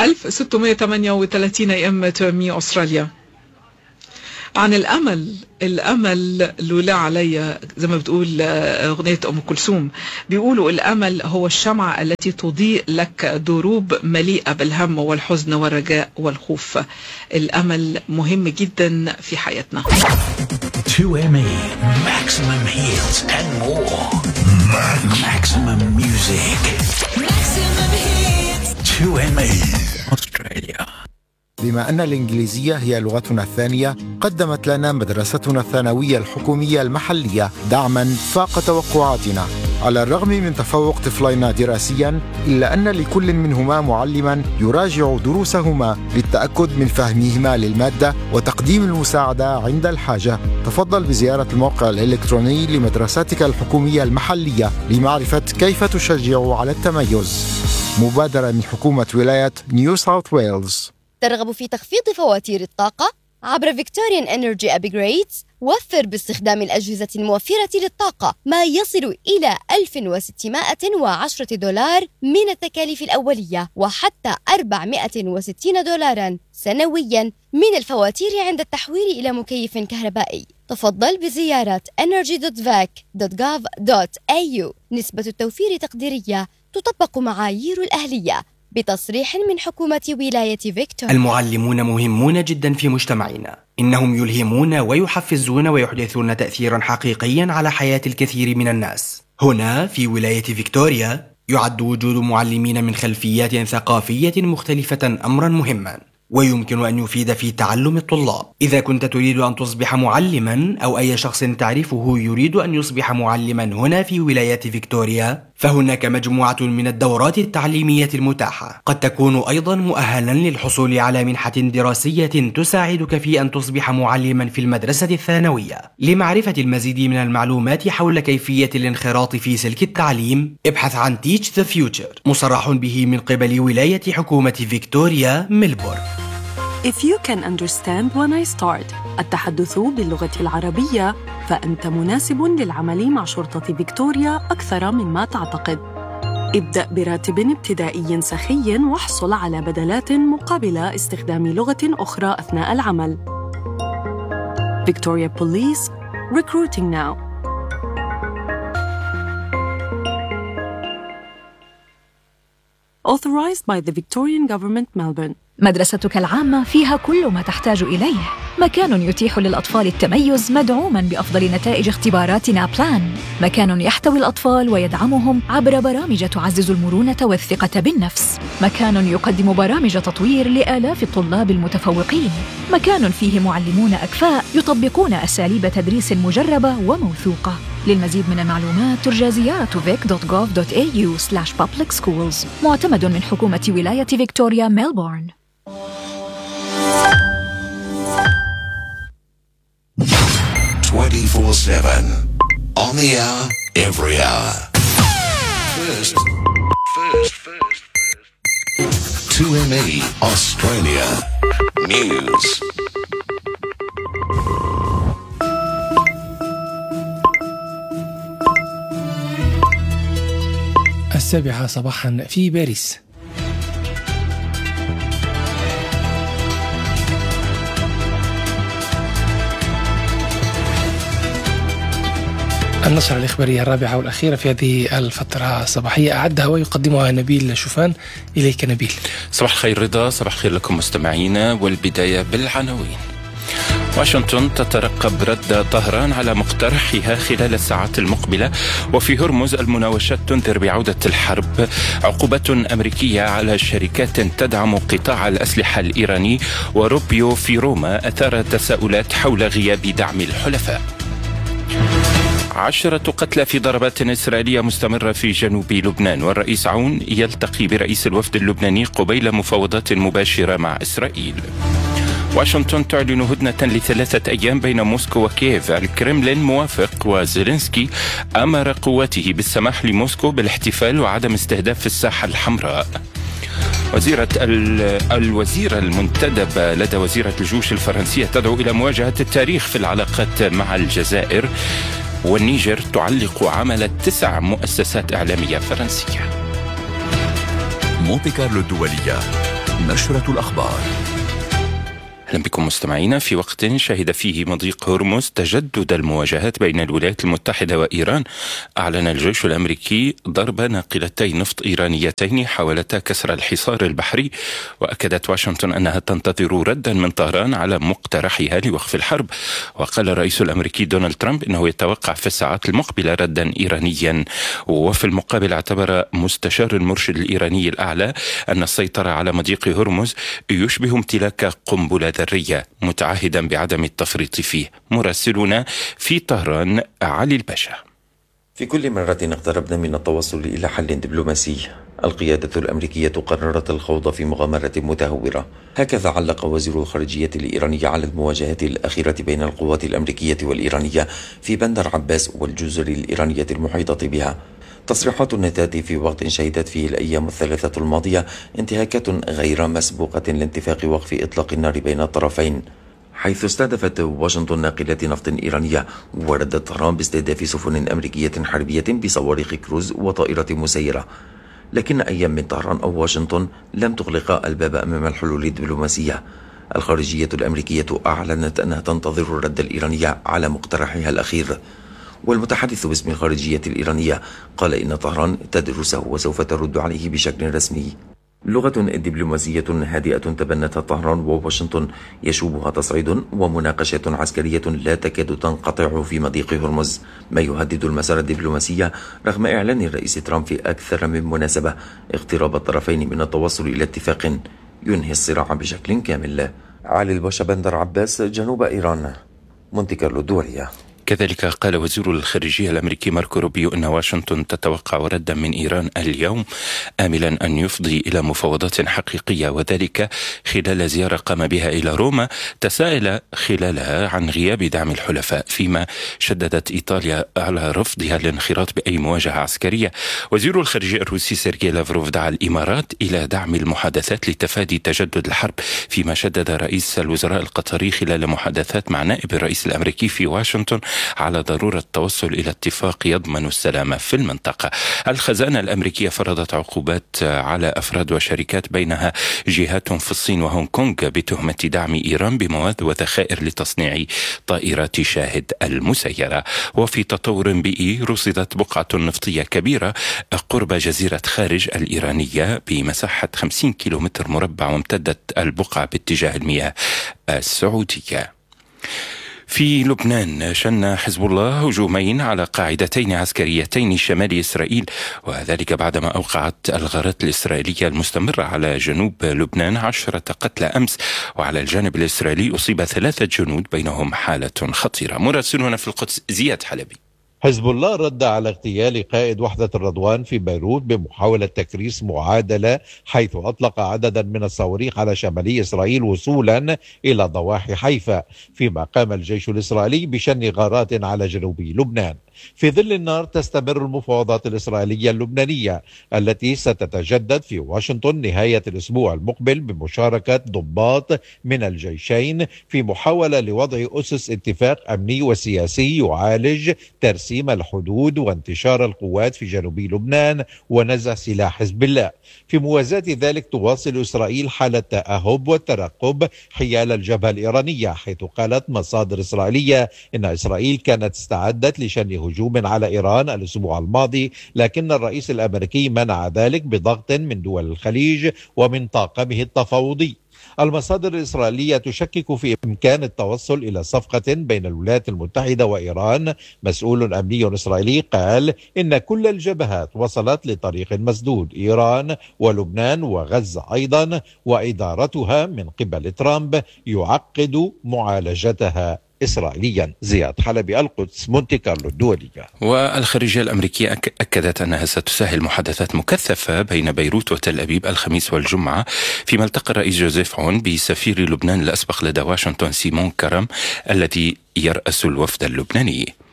1638 AM 800 أستراليا. عن الأمل لولا علي، زي ما بتقول أغنية أم كلثوم، بيقولوا الأمل هو الشمعة التي تضيء لك دروب مليئة بالهم والحزن والرجاء والخوف. الأمل مهم جدا في حياتنا. 2ME maximum hits and more. Maximum music. Maximum hits. 2ME Australia. بما أن الإنجليزية هي لغتنا الثانية، قدمت لنا مدرستنا الثانوية الحكومية المحلية دعماً فاق توقعاتنا. على الرغم من تفوق طفلينا دراسياً، إلا أن لكل منهما معلماً يراجع دروسهما للتأكد من فهمهما للمادة وتقديم المساعدة عند الحاجة. تفضل بزيارة الموقع الإلكتروني لمدرستك الحكومية المحلية لمعرفة كيف تشجع على التميز. مبادرة من حكومة ولاية نيو ساوث ويلز. ترغب في تخفيض فواتير الطاقة عبر Victorian Energy Upgrades؟ وفر باستخدام الأجهزة الموفرة للطاقة ما يصل إلى $1,610 من التكاليف الأولية، وحتى $460 سنوياً من الفواتير عند التحويل إلى مكيف كهربائي. تفضل بزيارة energy.vac.gov.au. نسبة التوفير تقديرية، تطبق معايير الأهلية بتصريح من حكومة ولاية فيكتوريا. المعلمون مهمون جدا في مجتمعنا، إنهم يلهمون ويحفزون ويحدثون تأثيرا حقيقيا على حياة الكثير من الناس. هنا في ولاية فيكتوريا يعد وجود معلمين من خلفيات ثقافية مختلفة أمرا مهما، ويمكن أن يفيد في تعلم الطلاب. إذا كنت تريد أن تصبح معلما، أو أي شخص تعرفه يريد أن يصبح معلما هنا في ولاية فيكتوريا، فهناك مجموعة من الدورات التعليمية المتاحة. قد تكون أيضا مؤهلا للحصول على منحة دراسية تساعدك في أن تصبح معلما في المدرسة الثانوية. لمعرفة المزيد من المعلومات حول كيفية الانخراط في سلك التعليم، ابحث عن Teach the Future، مصرح به من قبل ولاية حكومة فيكتوريا ميلبورن. If you can understand when I start التحدث باللغة العربية، فأنت مناسب للعمل مع شرطة فيكتوريا أكثر مما تعتقد. ابدأ براتب ابتدائي سخي واحصل على بدلات مقابل استخدام لغة أخرى أثناء العمل. Victoria Police, recruiting now. Authorized by the Victorian Government, Melbourne. مدرستك العامة فيها كل ما تحتاج إليه، مكان يتيح للأطفال التميز مدعوماً بأفضل نتائج اختباراتنا بلان، مكان يحتوي الأطفال ويدعمهم عبر برامج تعزز المرونة والثقة بالنفس، مكان يقدم برامج تطوير لآلاف الطلاب المتفوقين، مكان فيه معلمون أكفاء يطبقون أساليب تدريس مجربة وموثوقة. للمزيد من المعلومات ترجى زيارة vic.gov.au/public schools، معتمد من حكومة ولاية فيكتوريا ميلبورن. 24/7 on the hour, every hour. First. 2ME Australia News. السابعة صباحا في باريس. النشرة الإخبارية الرابعة والأخيرة في هذه الفترة الصباحية أعدها ويقدمها نبيل شوفان. إليك نبيل. صباح الخير رضا، صباح الخير لكم مستمعينا، والبداية بالعناوين. واشنطن تترقب رد طهران على مقترحها خلال الساعات المقبلة، وفي هرمز المناوشات تنذر بعودة الحرب. عقوبات أمريكية على شركات تدعم قطاع الأسلحة الإيراني. وروبيو في روما أثار تساؤلات حول غياب دعم الحلفاء. 10 قتلى في ضربات إسرائيلية مستمرة في جنوب لبنان، والرئيس عون يلتقي برئيس الوفد اللبناني قبيل مفاوضات مباشرة مع إسرائيل. واشنطن تعلن هدنة ل3 أيام بين موسكو وكييف. الكرملين موافق، وزيلينسكي أمر قواته بالسماح لموسكو بالاحتفال وعدم استهداف الساحة الحمراء. الوزيرة المنتدبة لدى وزيرة الجيوش الفرنسية تدعو إلى مواجهة التاريخ في العلاقات مع الجزائر. والنيجر تعلق عمل 9 مؤسسات إعلامية فرنسية. مونتي كارلو الدولية نشرة الأخبار. أهلا بكم مستمعينا. في وقت شهد فيه مضيق هرمز تجدد المواجهات بين الولايات المتحدة وإيران، أعلن الجيش الأمريكي ضرب ناقلتي نفط إيرانيتين حاولتا كسر الحصار البحري، وأكدت واشنطن أنها تنتظر ردا من طهران على مقترحها لوقف الحرب. وقال الرئيس الأمريكي دونالد ترامب أنه يتوقع في الساعات المقبلة ردا إيرانيا. وفي المقابل اعتبر مستشار المرشد الإيراني الأعلى أن السيطرة على مضيق هرمز يشبه امتلاك قنبلة ذرية، متعهدا بعدم التفريط فيه. مراسلنا في طهران علي الباشا. في كل مرة اقتربنا من التوصل إلى حل دبلوماسي، القيادة الأمريكية قررت الخوض في مغامرة متهورة. هكذا علق وزير الخارجية الإيراني على المواجهات الأخيرة بين القوات الأمريكية والإيرانية في بندر عباس والجزر الإيرانية المحيطة بها. تصريحات تأتي في وقت شهدت فيه الأيام الثلاثة الماضية انتهاكات غير مسبوقة لاتفاق وقف إطلاق النار بين الطرفين، حيث استهدفت واشنطن ناقلة نفط إيرانية، وردت طهران باستهداف سفن أمريكية حربية بصواريخ كروز وطائرة مسيرة. لكن أي من طهران أو واشنطن لم تغلق الباب أمام الحلول الدبلوماسية. الخارجية الأمريكية أعلنت أنها تنتظر الرد الإيراني على مقترحها الأخير، والمتحدث باسم الخارجية الإيرانية قال إن طهران تدرسه وسوف ترد عليه بشكل رسمي. لغة دبلوماسية هادئة تبنتها طهران وواشنطن يشوبها تصعيد ومناقشة عسكرية لا تكاد تنقطع في مضيق هرمز، ما يهدد المسار الدبلوماسي رغم إعلان الرئيس ترامب في أكثر من مناسبة اقتراب الطرفين من التوصل إلى اتفاق ينهي الصراع بشكل كامل. علي الباشا، بندر عباس، جنوب إيران، مونتي كارلو الدولية. كذلك قال وزير الخارجية الأمريكي ماركو روبيو أن واشنطن تتوقع ردا من إيران اليوم، آملا أن يفضي إلى مفاوضات حقيقية، وذلك خلال زيارة قام بها إلى روما تساءل خلالها عن غياب دعم الحلفاء، فيما شددت إيطاليا على رفضها الانخراط بأي مواجهة عسكرية. وزير الخارجية الروسي سيرجي لافروف دعا الإمارات إلى دعم المحادثات لتفادي تجدد الحرب، فيما شدد رئيس الوزراء القطري خلال محادثات مع نائب الرئيس الأمريكي في واشنطن على ضرورة التوصل إلى اتفاق يضمن السلام في المنطقة. الخزانة الأمريكية فرضت عقوبات على أفراد وشركات بينها جهات في الصين وهونغ كونغ بتهمة دعم إيران بمواد وذخائر لتصنيع طائرات شاهد المسيرة. وفي تطور بيئي، رصدت بقعة نفطية كبيرة قرب جزيرة خارج الإيرانية بمساحة 50 كيلومتر مربع، وامتدت البقعة باتجاه المياه السعودية. في لبنان شن حزب الله هجومين على قاعدتين عسكريتين شمال إسرائيل، وذلك بعدما أوقعت الغارات الإسرائيلية المستمرة على جنوب لبنان 10 قتلى أمس، وعلى الجانب الإسرائيلي أصيب 3 جنود بينهم حالة خطيرة. مراسلنا في القدس زياد حلبي. حزب الله رد على اغتيال قائد وحدة الرضوان في بيروت بمحاولة تكريس معادلة، حيث أطلق عددا من الصواريخ على شمالي إسرائيل وصولا إلى ضواحي حيفا، فيما قام الجيش الإسرائيلي بشن غارات على جنوب لبنان. في ظل النار تستمر المفاوضات الإسرائيلية اللبنانية التي ستتجدد في واشنطن نهاية الأسبوع المقبل بمشاركة ضباط من الجيشين في محاولة لوضع أسس اتفاق أمني وسياسي يعالج ترسيم الحدود وانتشار القوات في جنوب لبنان ونزع سلاح حزب الله. في موازاة ذلك تواصل إسرائيل حالة التأهب والترقب حيال الجبهة الإيرانية، حيث قالت مصادر إسرائيلية إن إسرائيل كانت استعدت لشن هجوم على إيران الأسبوع الماضي، لكن الرئيس الأمريكي منع ذلك بضغط من دول الخليج ومن طاقمه التفاوضي. المصادر الإسرائيلية تشكك في إمكان التوصل إلى صفقة بين الولايات المتحدة وإيران. مسؤول أمني إسرائيلي قال إن كل الجبهات وصلت لطريق مسدود، إيران ولبنان وغزة أيضا، وإدارتها من قبل ترامب يعقد معالجتها إسرائيليا. زياد حلبي، القدس، مونتي كارلو الدولية. والخارجية الأمريكية أكدت أنها ستسهل محادثات مكثفة بين بيروت وتل أبيب الخميس والجمعة، فيما التقى الرئيس جوزيف عون بسفير لبنان الأسبق لدى واشنطن سيمون كرم الذي يرأس الوفد اللبناني.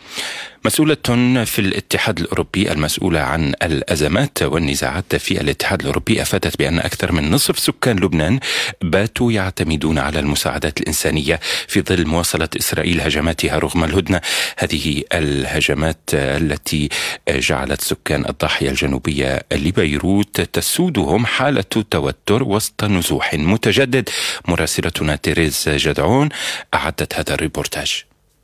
مسؤولة في الاتحاد الأوروبي المسؤولة عن الأزمات والنزاعات في الاتحاد الأوروبي أفادت بأن أكثر من نصف سكان لبنان باتوا يعتمدون على المساعدات الإنسانية في ظل مواصلة إسرائيل هجماتها رغم الهدنة. هذه الهجمات التي جعلت سكان الضاحية الجنوبية لبيروت تسودهم حالة توتر وسط نزوح متجدد. مراسلتنا تيريز جدعون أعدت هذا الريبورتاج.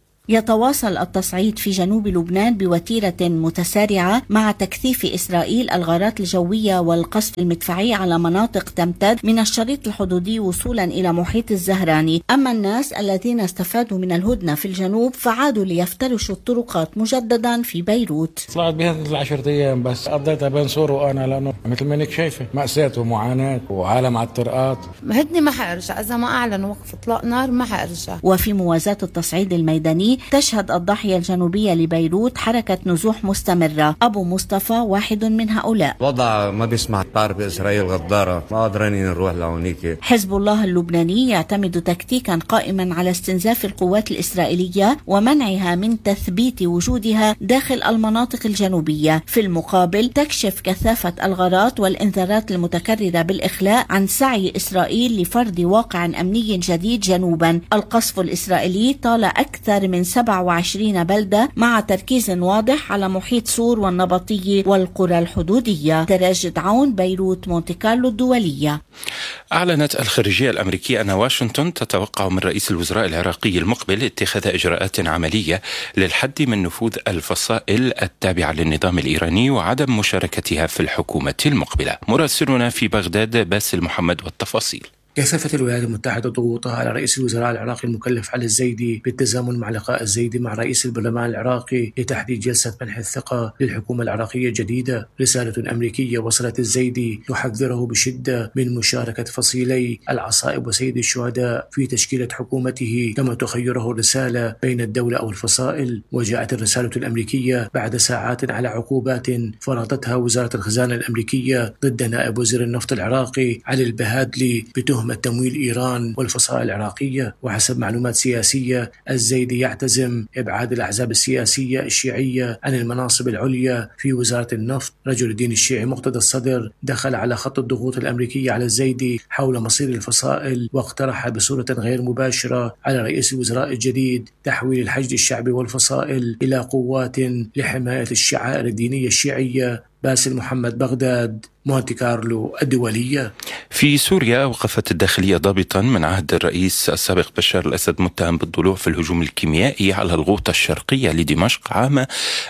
يتواصل التصعيد في جنوب لبنان بوتيرة متسارعة مع تكثيف إسرائيل الغارات الجوية والقصف المدفعي على مناطق تمتد من الشريط الحدودي وصولا إلى محيط الزهراني. أما الناس الذين استفادوا من الهدنة في الجنوب فعادوا ليفترشوا الطرقات مجددا في بيروت. طلعت بهذه 10 أيام بس قضيتها بين صور وأنا، لأنه مثل ما انك شايفة مأساة ومعاناة وعالم على الطرقات. هدني ما حأرجع، إذا ما أعلن وقف إطلاق نار ما حأرجع. وفي موازاة التصعيد الميداني تشهد الضاحية الجنوبية لبيروت حركة نزوح مستمرة. أبو مصطفى واحد من هؤلاء. وضع ما بيسمع، تعرف إسرائيل غدارة، ما قادرين نروح لهونيك. حزب الله اللبناني يعتمد تكتيكا قائما على استنزاف القوات الإسرائيلية ومنعها من تثبيت وجودها داخل المناطق الجنوبية. في المقابل تكشف كثافة الغارات والإنذارات المتكررة بالإخلاء عن سعي إسرائيل لفرض واقع أمني جديد جنوبا. القصف الإسرائيلي طال أكثر من 27 بلدة مع تركيز واضح على محيط سور والنبطية والقرى الحدودية. تيريز جدعون، بيروت، مونتي كارلو الدولية. أعلنت الخارجية الأمريكية أن واشنطن تتوقع من رئيس الوزراء العراقي المقبل اتخاذ إجراءات عملية للحد من نفوذ الفصائل التابعة للنظام الإيراني وعدم مشاركتها في الحكومة المقبلة. مراسلنا في بغداد باسل محمد والتفاصيل. كثفت الولايات المتحدة ضغوطها على رئيس الوزراء العراقي المكلف علي الزيدي بالتزامن مع لقاء الزيدي مع رئيس البرلمان العراقي لتحديد جلسة منح الثقة للحكومة العراقية الجديدة. رسالة أمريكية وصلت الزيدي تحذره بشدة من مشاركة فصيلي العصائب وسيد الشهداء في تشكيلة حكومته كما تخيره الرسالة بين الدولة أو الفصائل. وجاءت الرسالة الأمريكية بعد ساعات على عقوبات فرضتها وزارة الخزانة الأمريكية ضد نائب وزير النفط العراقي علي البهادلي بتهمة تمويل إيران والفصائل العراقية. وحسب معلومات سياسية الزيدي يعتزم إبعاد الأحزاب السياسية الشيعية عن المناصب العليا في وزارة النفط. رجل الدين الشيعي مقتدى الصدر دخل على خط الضغوط الأمريكية على الزيدي حول مصير الفصائل واقترح بصورة غير مباشرة على رئيس الوزراء الجديد تحويل الحشد الشعبي والفصائل إلى قوات لحماية الشعائر الدينية الشيعية. باسل محمد، بغداد، مونتي كارلو الدولية. في سوريا وقفت الداخلية ضابطا من عهد الرئيس السابق بشار الأسد متهم بالضلوع في الهجوم الكيميائي على الغوطة الشرقية لدمشق عام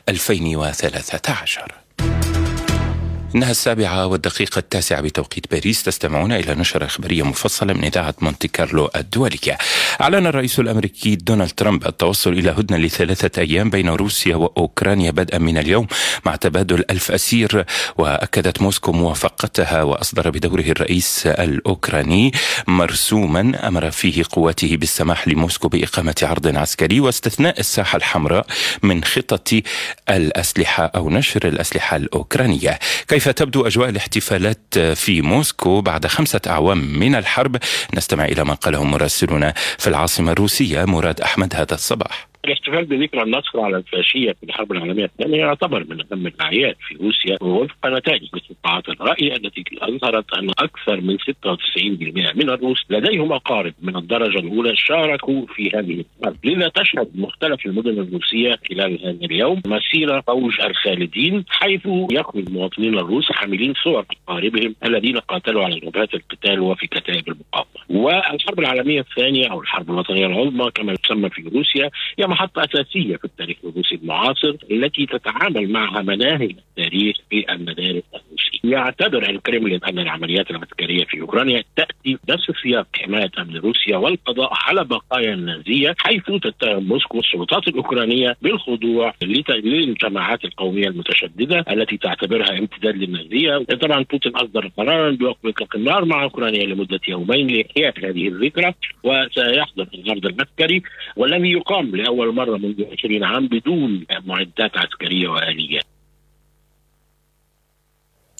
2013. إنها 7:09 بتوقيت باريس. تستمعون إلى نشرة إخبارية مفصلة من إذاعة مونتي كارلو الدولية. أعلن الرئيس الأمريكي دونالد ترامب التوصل إلى هدنة ل3 أيام بين روسيا وأوكرانيا بدءا من اليوم مع تبادل 1000 أسير. وأكدت موسكو موافقتها، وأصدر بدوره الرئيس الأوكراني مرسوما أمر فيه قواته بالسماح لموسكو بإقامة عرض عسكري واستثناء الساحة الحمراء من خطط الأسلحة أو نشر الأسلحة الأوكرانية. كيف تبدو أجواء الاحتفالات في موسكو بعد 5 أعوام من الحرب؟ نستمع إلى ما قاله مراسلنا في العاصمة الروسية مراد أحمد هذا الصباح. الاحتفال بذكرى النصر على الفاشية في الحرب العالمية الثانية يعتبر من أهم الأعياد في روسيا وفق نتائج استطلاعات الرأي التي أظهرت أن أكثر من 96% من الروس لديهم أقارب من الدرجة الأولى شاركوا في هذه الحرب. لذا تشهد مختلف المدن الروسية خلال هذا اليوم مسيرة فوج الخالدين، حيث يخرج المواطنين الروس حاملين صور أقاربهم الذين قاتلوا على جبهات القتال وفي كتائب المقاومة. والحرب العالمية الثانية أو الحرب الوطنية العظمى كما تسمى في روسيا هي محطة أساسية في التاريخ الروسي المعاصر التي تتعامل معها مناهج التاريخ في المدارس الروسية. يعتبر الكرملين أن العمليات العسكرية في أوكرانيا تأتي نفس سياق حماية أمن روسيا والقضاء على بقايا النازية، حيث تتهم موسكو السلطات الأوكرانية بالخضوع للجماعات القومية المتشددة التي تعتبرها امتداد للنازية. طبعا بوتين أصدر قرارا بوقف إطلاق النار مع أوكرانيا لمدة يومين لإحياء هذه الذكرى، وسيحدث العرض العسكري والذي يقام لأول مرة منذ 20 عام بدون معدات عسكرية وآليات.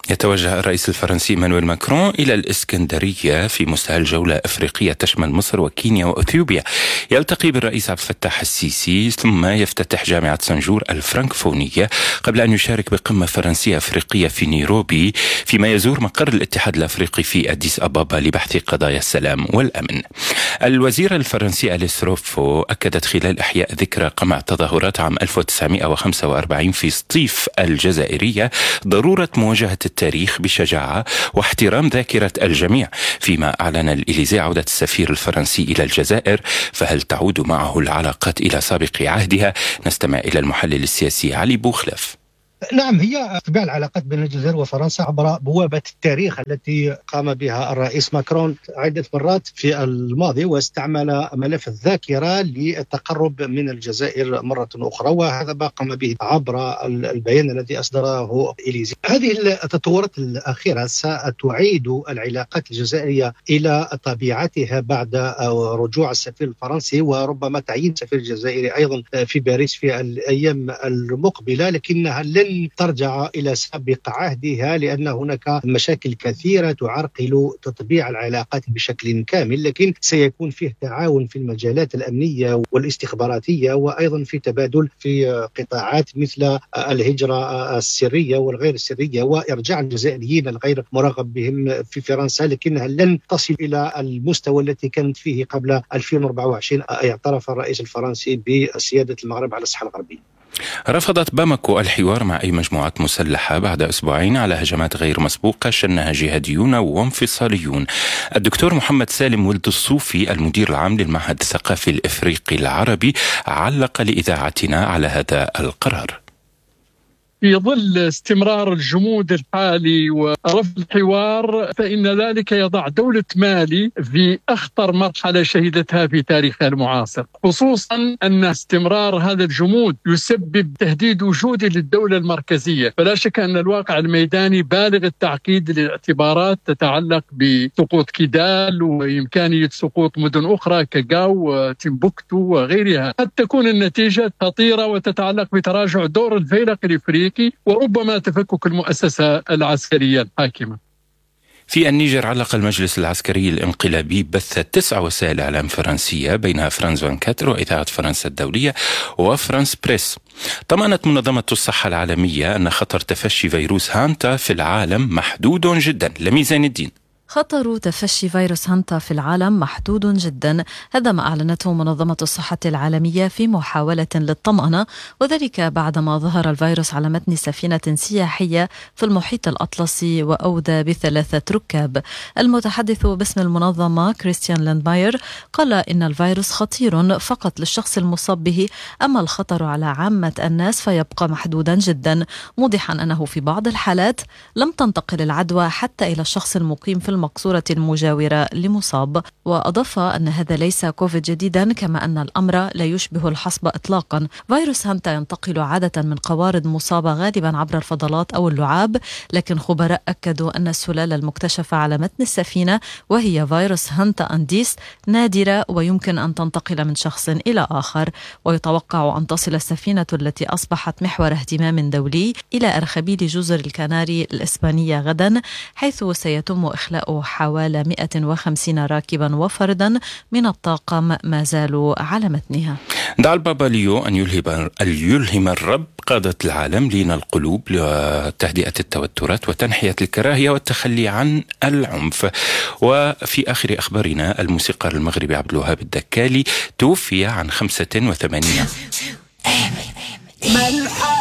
يتوجه الرئيس الفرنسي مانويل ماكرون إلى الإسكندرية في مستهل جولة أفريقية تشمل مصر وكينيا وأثيوبيا. يلتقي بالرئيس عبد الفتاح السيسي ثم يفتتح جامعة سنجور الفرنكفونية قبل أن يشارك بقمة فرنسية أفريقية في نيروبي، فيما يزور مقر الاتحاد الأفريقي في أديس أبابا لبحث قضايا السلام والأمن. الوزيرة الفرنسية أليس روفو أكدت خلال إحياء ذكرى قمع تظاهرات عام 1945 في سطيف الجزائرية ضرورة مواجهة التاريخ بشجاعة واحترام ذاكرة الجميع، فيما أعلن الإليزي عودة السفير الفرنسي إلى الجزائر. فهل تعود معه العلاقات إلى سابق عهدها؟ نستمع إلى المحلل السياسي علي بوخلف. نعم، هي طبيعة العلاقات بين الجزائر وفرنسا عبر بوابة التاريخ التي قام بها الرئيس ماكرون عدة مرات في الماضي، واستعمل ملف الذاكرة للتقرب من الجزائر مرة أخرى، وهذا ما قام به عبر البيان الذي أصدره إليزي. هذه التطورات الأخيرة ستعيد العلاقات الجزائرية إلى طبيعتها بعد رجوع السفير الفرنسي وربما تعيين السفير الجزائري أيضا في باريس في الأيام المقبلة، لكنها لن ترجع إلى سابق عهدها لأن هناك مشاكل كثيرة تعرقل تطبيع العلاقات بشكل كامل، لكن سيكون فيه تعاون في المجالات الأمنية والاستخباراتية، وأيضا في تبادل في قطاعات مثل الهجرة السرية والغير السرية وإرجاع الجزائريين الغير مرغب بهم في فرنسا، لكنها لن تصل إلى المستوى التي كانت فيه قبل 2024. اعترف الرئيس الفرنسي بسيادة المغرب على الساحة الغربية. رفضت باماكو الحوار مع أي مجموعات مسلحة بعد أسبوعين على هجمات غير مسبوقة شنها جهاديون وانفصاليون. الدكتور محمد سالم ولد الصوفي المدير العام للمعهد الثقافي الإفريقي العربي علق لإذاعتنا على هذا القرار. في ظل استمرار الجمود الحالي ورفض الحوار فإن ذلك يضع دولة مالي في أخطر مرحلة شهدتها في تاريخها المعاصر، خصوصا أن استمرار هذا الجمود يسبب تهديد وجودي للدولة المركزية. فلا شك أن الواقع الميداني بالغ التعقيد لاعتبارات تتعلق بسقوط كيدال وإمكانية سقوط مدن أخرى كجاو وتيمبوكتو وغيرها. قد تكون النتيجة خطيرة وتتعلق بتراجع دور الفيلق الإفريقي وربما تفكك المؤسسة العسكرية الحاكمة. في النيجر علق المجلس العسكري الانقلابي بث 9 وسائل إعلام فرنسية بينها فرانس 24 وإذاعة فرنسا الدولية وفرانس بريس. طمأنت منظمة الصحة العالمية أن خطر تفشي فيروس هانتا في العالم محدود جدا. لميزان الدين. خطر تفشي فيروس هانتا في العالم محدود جدا، هذا ما أعلنته منظمة الصحة العالمية في محاولة للطمأنة، وذلك بعدما ظهر الفيروس على متن سفينة سياحية في المحيط الأطلسي وأودى ب3 ركاب. المتحدث باسم المنظمة كريستيان لاندماير قال إن الفيروس خطير فقط للشخص المصاب به، أما الخطر على عامة الناس فيبقى محدودا جدا، موضحا أنه في بعض الحالات لم تنتقل العدوى حتى إلى الشخص المقيم في المقصورة المجاورة لمصاب. وأضاف أن هذا ليس كوفيد جديدا، كما أن الأمر لا يشبه الحصبة إطلاقا. فيروس هانتا ينتقل عادة من قوارض مصابة غالبا عبر الفضلات أو اللعاب، لكن خبراء أكدوا أن السلالة المكتشفة على متن السفينة وهي فيروس هانتا أنديس نادرة ويمكن أن تنتقل من شخص إلى آخر. ويتوقع أن تصل السفينة التي أصبحت محور اهتمام دولي إلى أرخبيل جزر الكناري الإسبانية غدا، حيث سيتم إخلاء حوالي 150 راكبا وفردا من الطاقم ما زالوا على متنها. دعا البابا ليو أن يلهم الرب قادة العالم لين القلوب لتهدئة التوترات وتنحية الكراهية والتخلي عن العنف. وفي آخر أخبارنا الموسيقار المغربي عبد الوهاب الدكالي توفي عن 85